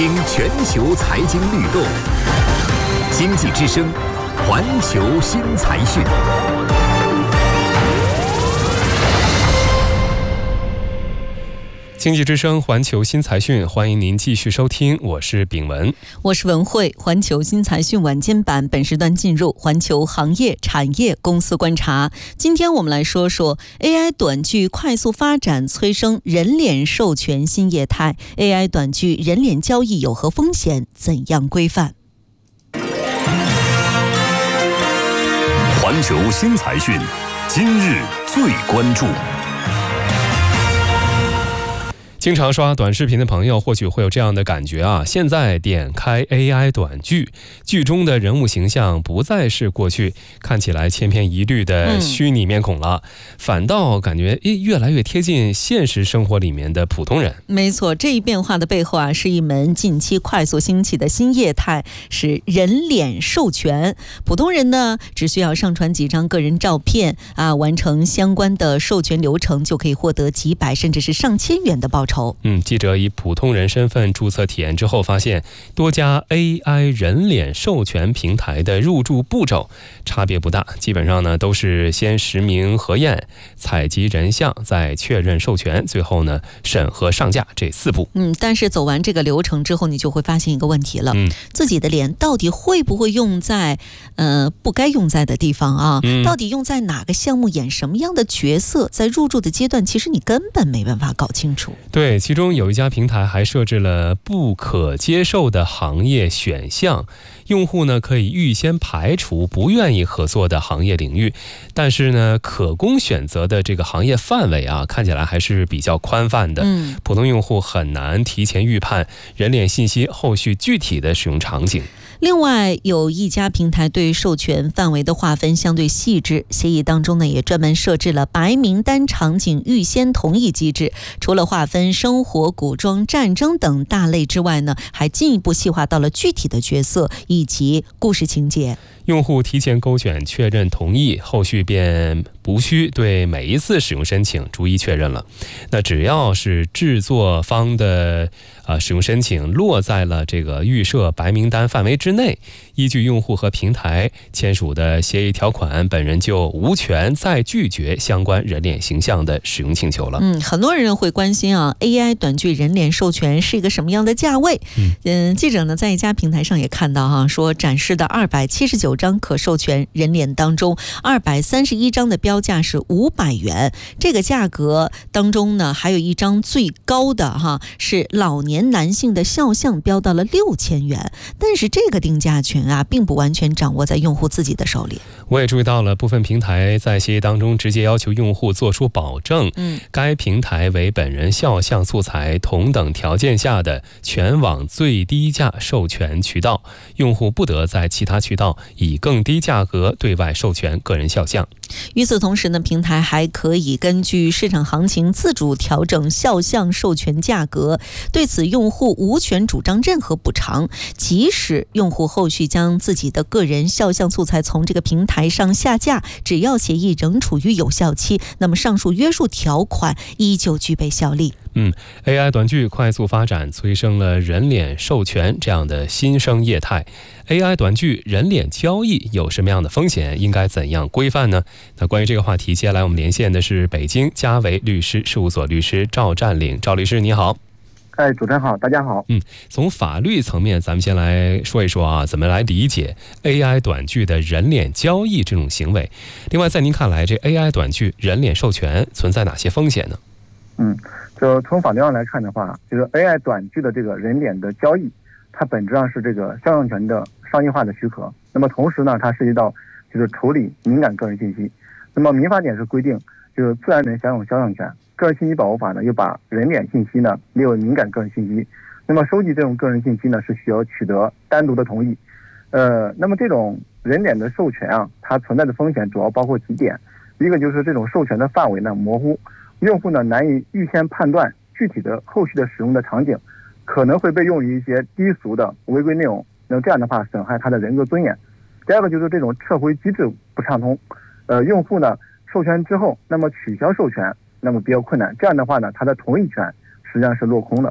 听全球财经律动，经济之声，环球新财讯。 经济之声环球新财讯，欢迎您继续收听，我是炳文， 我是文慧。环球新财讯晚间版本时段进入环球行业、产业、公司观察。今天我们来说说 AI 短剧快速发展，催生人脸授权新业态。AI 短剧人脸交易有何风险？怎样规范？ 环球新财讯，今日最关注。 经常刷短视频的朋友或许会有这样的感觉啊，现在点开 AI 短剧，剧中的人物形象不再是过去看起来千篇一律的虚拟面孔了，反倒感觉越来越贴近现实生活里面的普通人。 没错，这一变化的背后啊，是一门近期快速兴起的新业态，是人脸授权。普通人呢，只需要上传几张个人照片啊，完成相关的授权流程，就可以获得几百甚至是上千元的报酬。 记者以普通人身份注册体验之后发现，多家 AI 人脸授权平台的入驻步骤差别不大，基本上呢都是先实名核验、采集人像，再确认授权，最后呢审核上架，这4步。 但是走完这个流程之后，你就会发现一个问题了，自己的脸到底会不会用在不该用在的地方啊？到底用在哪个项目，演什么样的角色，在入驻的阶段，其实你根本没办法搞清楚。 对，其中有一家平台还设置了不可接受的行业选项，用户呢可以预先排除不愿意合作的行业领域，但是呢可供选择的这个行业范围啊，看起来还是比较宽泛的。普通用户很难提前预判人脸信息后续具体的使用场景。 另外有一家平台对授权范围的划分相对细致，协议当中呢也专门设置了白名单场景预先同意机制，除了划分生活、古装、战争等大类之外呢，还进一步细化到了具体的角色以及故事情节。 用户提前勾选确认同意，后续便不需对每一次使用申请逐一确认了。那只要是制作方的使用申请落在了这个预设白名单范围之内，依据用户和平台签署的协议条款，本人就无权再拒绝相关人脸形象的使用请求了。 很多人会关心啊 ，AI 短剧人脸授权是一个什么样的价位？记者呢在一家平台上也看到说展示的279张可授权人脸当中，231张的标价是500元。这个价格当中呢，还有一张最高的是老年男性的肖像，标到了6000元。但是这个定价权啊，并不完全掌握在用户自己的手里。 我也注意到了，部分平台在协议当中直接要求用户做出保证，该平台为本人肖像素材同等条件下的全网最低价授权渠道，用户不得在其他渠道以更低价格对外授权个人肖像。 与此同时呢，平台还可以根据市场行情自主调整肖像授权价格，对此用户无权主张任何补偿。即使用户后续将自己的个人肖像素材从这个平台上下架，只要协议仍处于有效期，那么上述约束条款依旧具备效力。 AI 短剧快速发展，催生了人脸授权这样的新生业态。AI 短剧人脸交易有什么样的风险？应该怎样规范呢？那关于这个话题，接下来我们连线的是北京嘉维律师事务所律师赵占领。赵律师你好。 主持人好，大家好。 从法律层面，咱们先来说一说啊，怎么来理解 AI 短剧的人脸交易这种行为？另外，在您看来，这 AI 短剧人脸授权存在哪些风险呢？ 就从法律上来看的话，就是 AI 短剧的这个人脸的交易，它本质上是这个肖像权的商业化的许可。那么同时呢，它涉及到就是处理敏感个人信息。那么民法典是规定，就是自然人享有肖像权，个人信息保护法呢又把人脸信息呢列为敏感个人信息。那么收集这种个人信息呢是需要取得单独的同意。那么这种人脸的授权啊，它存在的风险主要包括几点。一个就是这种授权的范围呢模糊，用户呢难以预先判断具体的后续的使用的场景，可能会被用于一些低俗的违规内容，那这样的话损害他的人格尊严。第二个就是这种撤回机制不畅通，用户呢授权之后，那么取消授权那么比较困难，这样的话呢他的同意权实际上是落空的。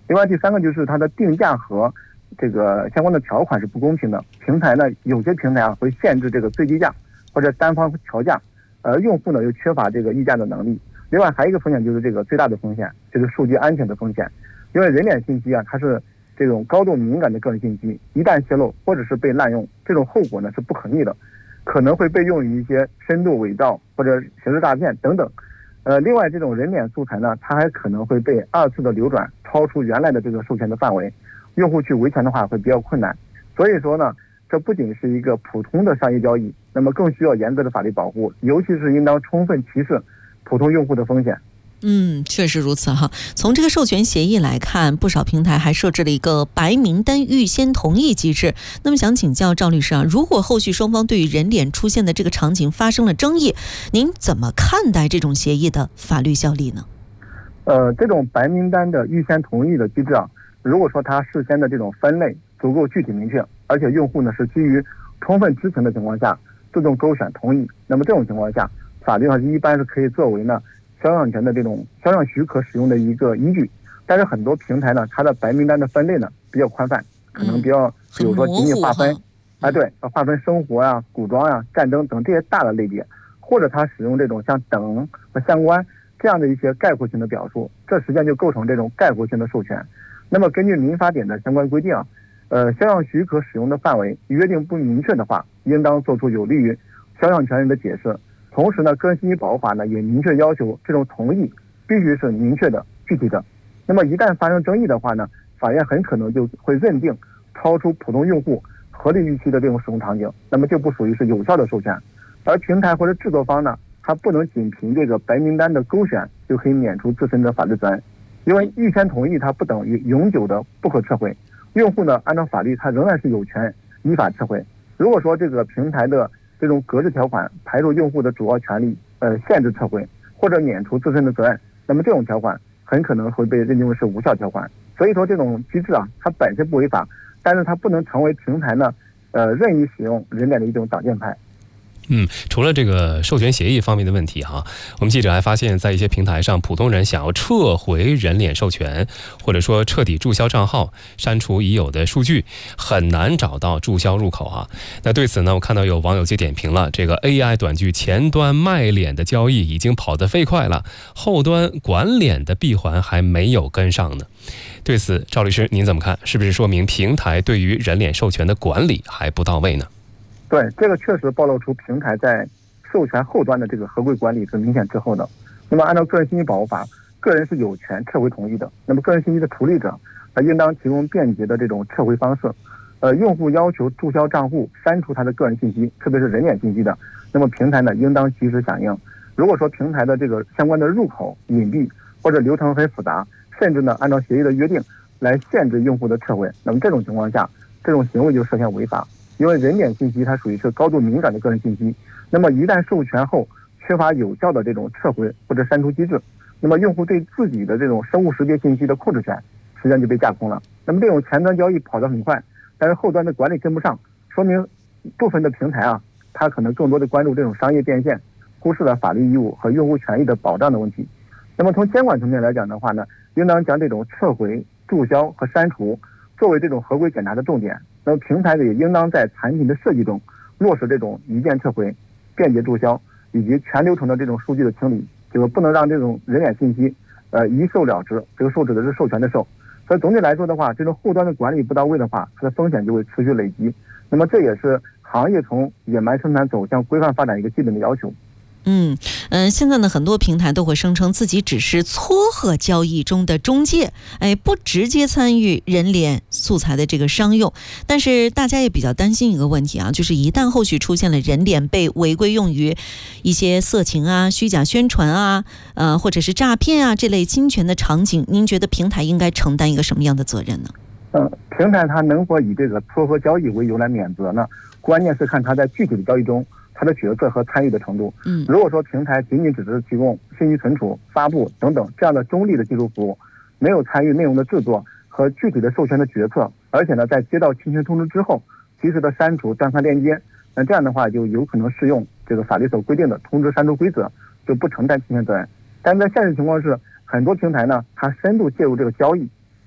另外第三个就是它的定价和这个相关的条款是不公平的。平台呢，有些平台啊会限制这个最低价或者单方调价，用户呢又缺乏这个议价的能力。另外还有一个风险就是这个最大的风险就是数据安全的风险，因为人脸信息啊它是这种高度敏感的个人信息，一旦泄露或者是被滥用，这种后果呢是不可逆的，可能会被用于一些深度伪造或者刑事诈骗等等。另外这种人脸素材呢，它还可能会被二次的流转，超出原来的这个授权的范围，用户去维权的话会比较困难。所以说呢，这不仅是一个普通的商业交易，那么更需要严格的法律保护，尤其是应当充分提示普通用户的风险。 确实如此哈。从这个授权协议来看，不少平台还设置了一个白名单预先同意机制。那么想请教赵律师啊，如果后续双方对于人脸出现的这个场景发生了争议，您怎么看待这种协议的法律效力呢？ 这种白名单的预先同意的机制啊，如果说它事先的这种分类足够具体明确，而且用户呢是基于充分知情的情况下自动勾选同意，那么这种情况下，法律上一般是可以作为呢肖像权的这种肖像许可使用的一个依据。但是很多平台呢，它的白名单的分类呢比较宽泛，可能比较比如说仅仅划分划分生活啊、古装啊、战争等这些大的类别，或者它使用这种像等和相关这样的一些概括性的表述，这实际上就构成这种概括性的授权。那么根据民法典的相关规定啊，肖像许可使用的范围约定不明确的话，应当做出有利于肖像权人的解释。同时呢，个人信息保护法呢也明确要求这种同意必须是明确的、具体的。那么一旦发生争议的话呢，法院很可能就会认定超出普通用户合理预期的这种使用场景，那么就不属于是有效的授权。而平台或者制作方呢，它不能仅凭这个白名单的勾选就可以免除自身的法律责任，因为预先同意它不等于永久的不可撤回。用户呢，按照法律它仍然是有权依法撤回。如果说这个平台的这种格式条款排除用户的主要权利，限制撤回或者免除自身的责任，那么这种条款很可能会被认定为是无效条款。所以说这种机制啊，它本身不违法，但是它不能成为平台呢，任意使用人脸的一种挡箭牌。 除了这个授权协议方面的问题哈，我们记者还发现，在一些平台上，普通人想要撤回人脸授权，或者说彻底注销账号、删除已有的数据，很难找到注销入口啊。那对此呢，我看到有网友就点评了，这个 AI 短剧前端卖脸的交易已经跑得飞快了，后端管脸的闭环还没有跟上呢。对此，赵律师您怎么看？是不是说明平台对于人脸授权的管理还不到位呢？ 对，这个确实暴露出平台在授权后端的这个合规管理是明显滞后的。那么按照个人信息保护法，个人是有权撤回同意的。那么个人信息的处理者，应当提供便捷的这种撤回方式。用户要求注销账户、删除他的个人信息，特别是人脸信息的，那么平台呢应当及时响应。如果说平台的这个相关的入口隐蔽或者流程很复杂，甚至呢按照协议的约定来限制用户的撤回，那么这种情况下，这种行为就涉嫌违法。因为人脸信息它属于是高度敏感的个人信息，那么一旦授权后缺乏有效的这种撤回或者删除机制，那么用户对自己的这种生物识别信息的控制权实际上就被架空了。那么这种前端交易跑得很快，但是后端的管理跟不上，说明部分的平台啊，它可能更多的关注这种商业变现，忽视了法律义务和用户权益的保障的问题。那么从监管层面来讲的话呢，应当将这种撤回、注销和删除作为这种合规检查的重点。那么平台也应当在产品的设计中落实这种一键撤回、便捷注销以及全流程的这种数据的清理，就是不能让这种人脸信息一授了之，这个授指的是授权的授。所以总体来说的话，这种后端的管理不到位的话，它的风险就会持续累积。那么这也是行业从野蛮生产走向规范发展一个基本的要求。 现在呢，很多平台都会声称自己只是撮合交易中的中介，不直接参与人脸素材的这个商用。但是大家也比较担心一个问题啊，就是一旦后续出现了人脸被违规用于一些色情啊、虚假宣传啊、或者是诈骗啊这类侵权的场景，您觉得平台应该承担一个什么样的责任呢？ 平台它能否以这个撮合交易为由来免责呢？关键是看它在具体的交易中它的角色和参与的程度。如果说平台仅仅只是提供信息存储、发布等等这样的中立的技术服务，没有参与内容的制作和具体的授权的决策，而且呢在接到侵权通知之后及时的删除断开链接，那这样的话就有可能适用这个法律所规定的通知删除规则，就不承担侵权责任。但在现实情况是，很多平台呢它深度介入这个交易，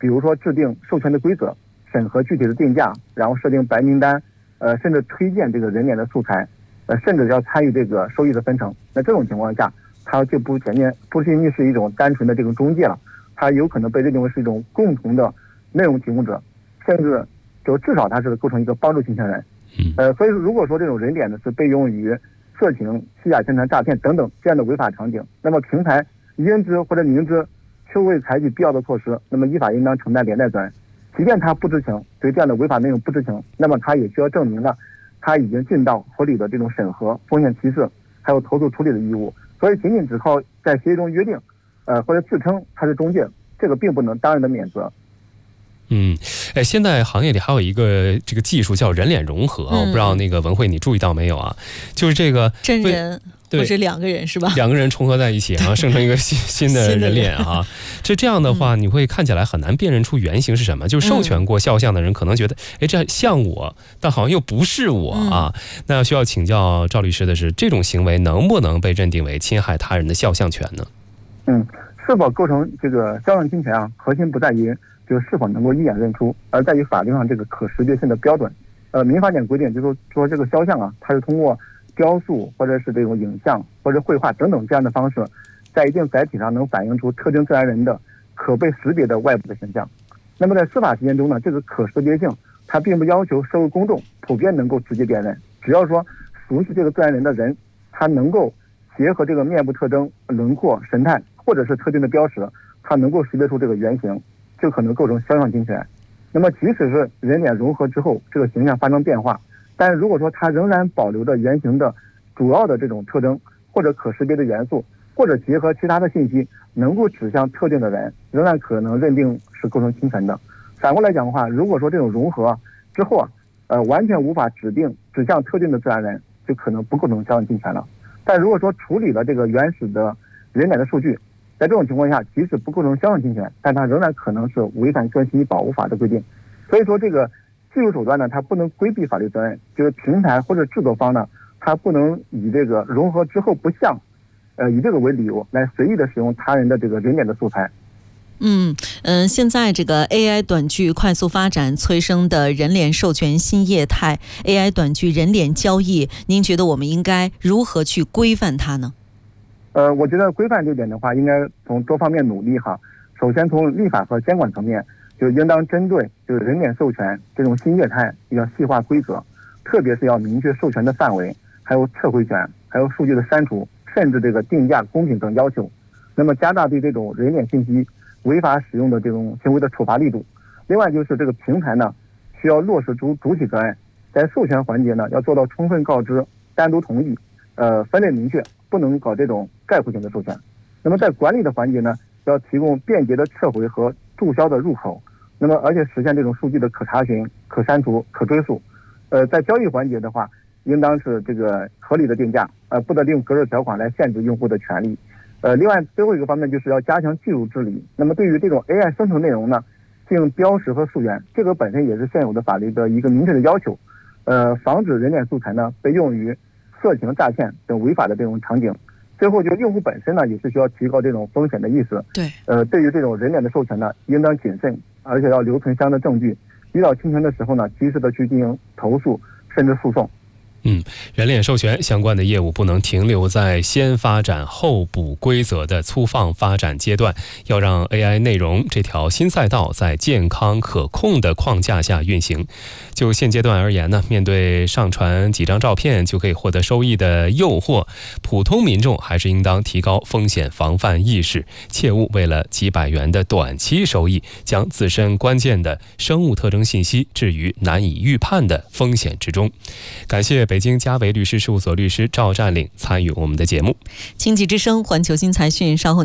比如说制定授权的规则，审核具体的定价，然后设定白名单，甚至推荐这个人脸的素材，甚至要参与这个收益的分成。那这种情况下，它就不仅仅是一种单纯的这种中介了，它有可能被认定为是一种共同的内容提供者，甚至就至少它是构成一个帮助侵权人。所以如果说这种人脸呢是被用于色情、虚假宣传、诈骗等等这样的违法场景，那么平台应知或者明知却未采取必要的措施，那么依法应当承担连带责任。即便他不知情，对这样的违法内容不知情，那么他也需要证明了他已经尽到合理的这种审核、风险提示还有投诉处理的义务。所以仅仅只靠在协议中约定，或者自称他是中介，这个并不能当然的免责。 现在行业里还有一个这个技术叫人脸融合，我不知道那个文慧你注意到没有啊？就是这个真人或者两个人是吧？ 两个人重合在一起，然后生成一个新的人脸啊。这样的话，你会看起来很难辨认出原型是什么。就是授权过肖像的人可能觉得，这像我，但好像又不是我啊。那需要请教赵律师的是，这种行为能不能被认定为侵害他人的肖像权呢？ 是否构成这个肖像侵权啊？核心不在于就是是否能够一眼认出，而在于法律上这个可识别性的标准。民法典规定就是说这个肖像啊，它是通过雕塑或者是这种影像或者绘画等等这样的方式，在一定载体上能反映出特定自然人的可被识别的外部的形象。那么在司法实践中呢，这个可识别性它并不要求社会公众普遍能够直接辨认，只要说熟悉这个自然人的人，他能够结合这个面部特征、轮廓、神态或者是特定的标识，他能够识别出这个原型，就可能构成肖像侵权。那么即使是人脸融合之后，这个形象发生变化，但是如果说它仍然保留着原型的主要的这种特征或者可识别的元素，或者结合其他的信息能够指向特定的人，仍然可能认定是构成侵权的。反过来讲的话，如果说这种融合之后完全无法指向特定的自然人，就可能不构成肖像侵权了。但如果说处理了这个原始的人脸的数据，在这种情况下，即使不构成肖像侵权，但它仍然可能是违反个人信息保护法的规定。所以说这个技术手段呢，它不能规避法律责任，就是平台或者制作方呢，它不能以这个融合之后不像，以这个为理由来随意的使用他人的这个人脸的素材。 现在这个 AI 短剧快速发展催生的人脸授权新业态 AI 短剧人脸交易，您觉得我们应该如何去规范它呢？ 我觉得规范这点的话，应该从多方面努力哈。首先从立法和监管层面，就应当针对就是人脸授权这种新业态要细化规则，特别是要明确授权的范围，还有撤回权，还有数据的删除，甚至这个定价公平等要求。那么加大对这种人脸信息违法使用的这种行为的处罚力度。另外就是这个平台呢，需要落实主体责任，在授权环节呢要做到充分告知、单独同意，分类明确，不能搞这种概括性的授权。那么在管理的环节呢，要提供便捷的撤回和注销的入口，那么而且实现这种数据的可查询、可删除、可追溯。在交易环节的话，应当是这个合理的定价，不得利用隔热条款来限制用户的权利。另外最后一个方面就是要加强技术治理。那么对于这种 AI 生成内容呢，进行标识和溯源，这个本身也是现有的法律的一个明确的要求。防止人脸素材呢被用于色情、诈骗等违法的这种场景。最后就用户本身呢也是需要提高这种风险的意识。 对， 对于这种人脸的授权呢，应当谨慎，而且要留存相应的证据，遇到侵权的时候呢，及时的去进行投诉，甚至诉讼。 人脸授权相关的业务不能停留在先发展后补规则的粗放发展阶段，要让 AI 内容这条新赛道在健康可控的框架下运行。就现阶段而言呢，面对上传几张照片就可以获得收益的诱惑，普通民众还是应当提高风险防范意识，切勿为了几百元的短期收益，将自身关键的生物特征信息置于难以预判的风险之中。感谢北京嘉维律师事务所律师赵占领参与我们的节目。 经济之声环球新财讯，稍后